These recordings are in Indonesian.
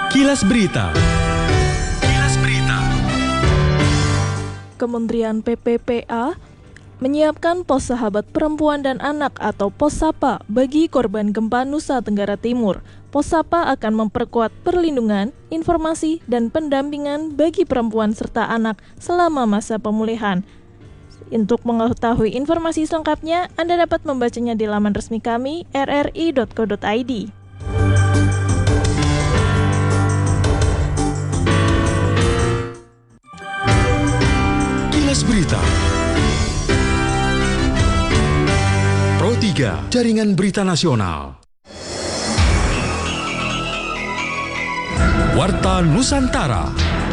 Kilas Berita. Kementerian PPPA menyiapkan pos sahabat perempuan dan anak atau POSAPA bagi korban gempa Nusa Tenggara Timur. POSAPA akan memperkuat perlindungan, informasi, dan pendampingan bagi perempuan serta anak selama masa pemulihan. Untuk mengetahui informasi selengkapnya, Anda dapat membacanya di laman resmi kami, rri.co.id. Kilas Berita. Pro 3, Jaringan Berita Nasional. Warta Nusantara.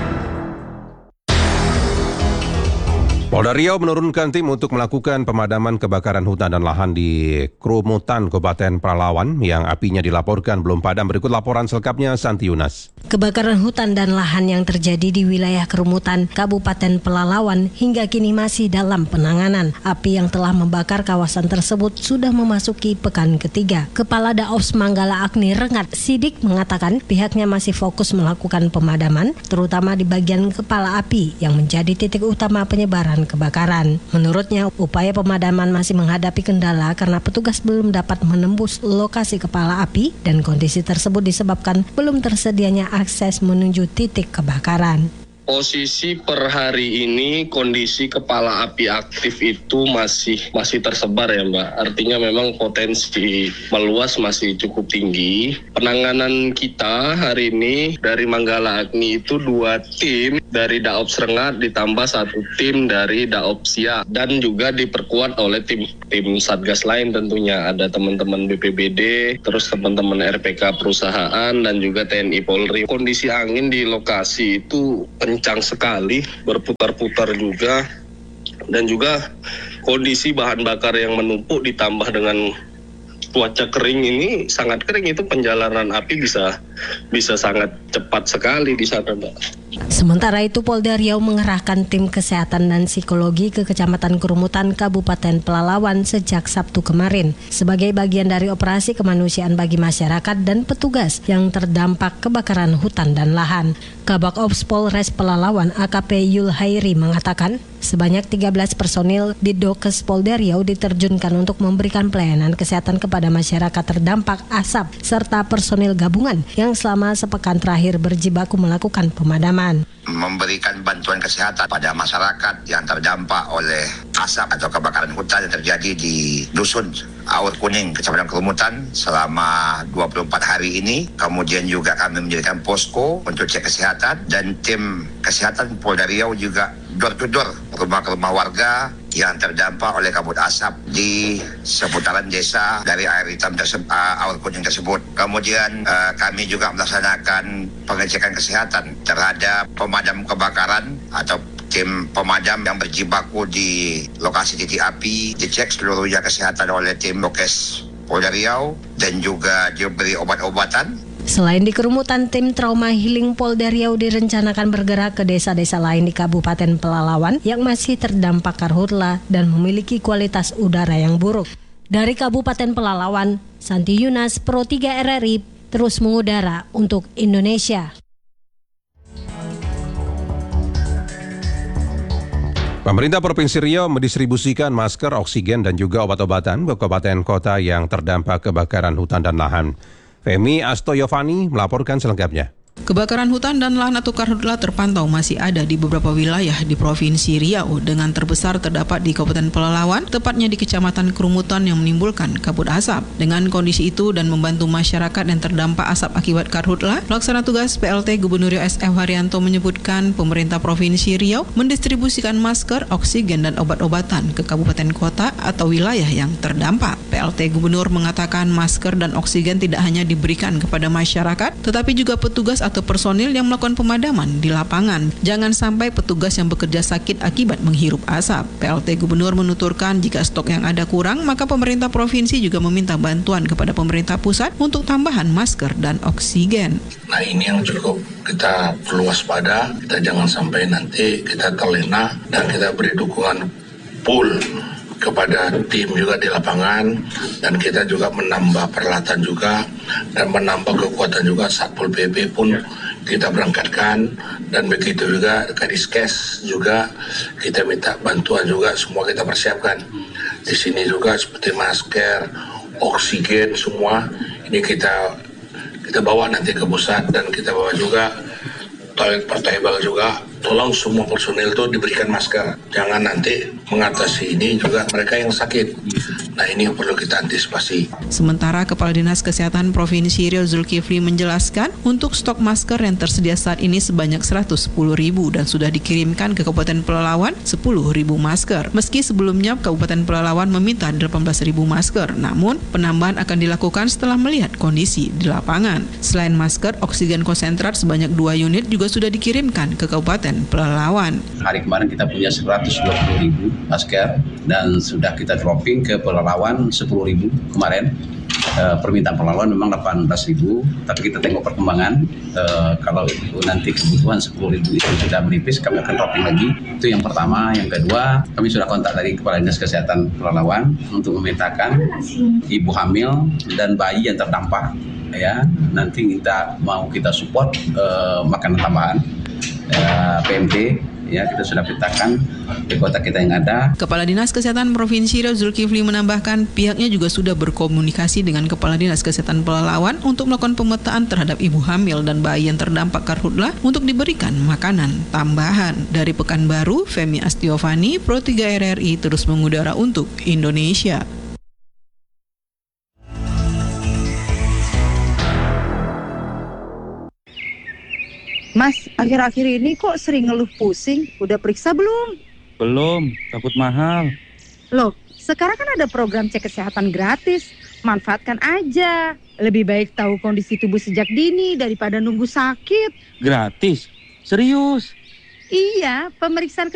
Polda Riau menurunkan tim untuk melakukan pemadaman kebakaran hutan dan lahan di Krumutan, Kabupaten Pelalawan yang apinya dilaporkan belum padam. Berikut laporan selengkapnya Santi Yunas. Kebakaran hutan dan lahan yang terjadi di wilayah Krumutan, Kabupaten Pelalawan hingga kini masih dalam penanganan. Api yang telah membakar kawasan tersebut sudah memasuki pekan ketiga. Kepala Daops Manggala Agni Rengat Sidik mengatakan pihaknya masih fokus melakukan pemadaman, terutama di bagian kepala api yang menjadi titik utama penyebaran kebakaran. Menurutnya, upaya pemadaman masih menghadapi kendala karena petugas belum dapat menembus lokasi kepala api dan kondisi tersebut disebabkan belum tersedianya akses menuju titik kebakaran. Posisi per hari ini kondisi kepala api aktif itu masih tersebar ya Mbak. Artinya memang potensi meluas masih cukup tinggi. Penanganan kita hari ini dari Manggala Agni itu 2 tim dari Daops Rengat ditambah 1 tim dari Daops Siak dan juga diperkuat oleh tim Satgas lain tentunya. Ada teman-teman BPBD, terus teman-teman RPK perusahaan dan juga TNI Polri. Kondisi angin di lokasi itu kencang sekali, berputar-putar juga, dan juga kondisi bahan bakar yang menumpuk ditambah dengan cuaca kering ini sangat kering, itu penjalanan api bisa sangat cepat sekali di sana, Mbak. Sementara itu, Polda Riau mengerahkan tim kesehatan dan psikologi ke Kecamatan Krumutan, Kabupaten Pelalawan sejak Sabtu kemarin sebagai bagian dari operasi kemanusiaan bagi masyarakat dan petugas yang terdampak kebakaran hutan dan lahan. Kabak Ops Polres Pelalawan AKP Yul Hairi mengatakan sebanyak 13 personil di Dokes Polda Riau diterjunkan untuk memberikan pelayanan kesehatan kepada masyarakat terdampak asap serta personil gabungan yang selama sepekan terakhir berjibaku melakukan pemadaman. Memberikan bantuan kesehatan pada masyarakat yang terdampak oleh asap atau kebakaran hutan yang terjadi di Dusun Aur Kuning, Kecamatan Krumutan selama 24 hari ini. Kemudian juga kami menjadikan posko untuk cek kesehatan dan tim kesehatan Polda Riau juga door to door, rumah ke rumah warga yang terdampak oleh kabut asap di seputaran desa dari air hitam Aur Kuning tersebut. Kemudian kami juga melaksanakan pengecekan kesehatan terhadap pemadam kebakaran atau tim pemadam yang berjibaku di lokasi titik api, dicek seluruhnya kesehatan oleh tim Dokes Polda Riau dan juga diberi obat-obatan. Selain di Krumutan, tim Trauma Healing Polda Riau direncanakan bergerak ke desa-desa lain di Kabupaten Pelalawan yang masih terdampak karhutla dan memiliki kualitas udara yang buruk. Dari Kabupaten Pelalawan, Santi Yunas, Pro 3 RRI, terus mengudara untuk Indonesia. Pemerintah Provinsi Riau mendistribusikan masker, oksigen, dan juga obat-obatan ke kabupaten kota yang terdampak kebakaran hutan dan lahan. Femi Astoyovani melaporkan selengkapnya. Kebakaran hutan dan lahan atau karhutla terpantau masih ada di beberapa wilayah di Provinsi Riau, dengan terbesar terdapat di Kabupaten Pelalawan, tepatnya di Kecamatan Krumutan yang menimbulkan kabut asap. Dengan kondisi itu dan membantu masyarakat yang terdampak asap akibat karhutla, Pelaksana Tugas PLT Gubernur Riau SF Haryanto menyebutkan pemerintah Provinsi Riau mendistribusikan masker, oksigen, dan obat-obatan ke kabupaten kota atau wilayah yang terdampak. PLT Gubernur mengatakan masker dan oksigen tidak hanya diberikan kepada masyarakat, tetapi juga petugas atau personil yang melakukan pemadaman di lapangan. Jangan sampai petugas yang bekerja sakit akibat menghirup asap. PLT Gubernur menuturkan jika stok yang ada kurang, maka pemerintah provinsi juga meminta bantuan kepada pemerintah pusat untuk tambahan masker dan oksigen. Nah, ini yang cukup kita perlu waspada, kita jangan sampai nanti kita terlena dan kita beri dukungan full kepada tim juga di lapangan, dan kita juga menambah peralatan juga dan menambah kekuatan juga Satpol PP pun kita berangkatkan, dan begitu juga Kadiskes juga kita minta bantuan juga, semua kita persiapkan. Di sini juga seperti masker, oksigen semua ini kita bawa nanti ke pusat, dan kita bawa juga toilet portable juga. Tolong semua personil itu diberikan masker. Jangan nanti mengatasi ini juga mereka yang sakit. Nah, ini yang perlu kita antisipasi. Sementara Kepala Dinas Kesehatan Provinsi Riau Zulkifli menjelaskan, untuk stok masker yang tersedia saat ini sebanyak 110.000 dan sudah dikirimkan ke Kabupaten Pelalawan 10.000 masker. Meski sebelumnya Kabupaten Pelalawan meminta 18.000 masker, namun penambahan akan dilakukan setelah melihat kondisi di lapangan. Selain masker, oksigen konsentrat sebanyak 2 unit juga sudah dikirimkan ke Kabupaten Pelalawan. Hari kemarin kita punya 120.000 masker dan sudah kita dropping ke Pelalawan 10.000 kemarin. Permintaan Pelalawan memang 18.000, tapi kita tengok perkembangan. Kalau itu nanti kebutuhan 10.000 itu sudah menipis, kami akan dropping lagi. Itu yang pertama. Yang kedua, kami sudah kontak dari Kepala Dinas Kesehatan Pelalawan untuk memintakan ibu hamil dan bayi yang terdampak. Ya, nanti kita support makanan tambahan PMT. Ya, kita sudah petakan di kota kita yang ada. Kepala Dinas Kesehatan Provinsi Riau Zulkifli menambahkan, pihaknya juga sudah berkomunikasi dengan Kepala Dinas Kesehatan Pelalawan untuk melakukan pemetaan terhadap ibu hamil dan bayi yang terdampak karhutlah untuk diberikan makanan tambahan. Dari Pekanbaru, Femi Astiovani, Pro 3 RRI terus mengudara untuk Indonesia. Mas, akhir-akhir ini kok sering ngeluh pusing? Udah periksa belum? Belum, takut mahal. Loh, sekarang kan ada program cek kesehatan gratis. Manfaatkan aja. Lebih baik tahu kondisi tubuh sejak dini daripada nunggu sakit. Gratis? Serius? Iya, pemeriksaan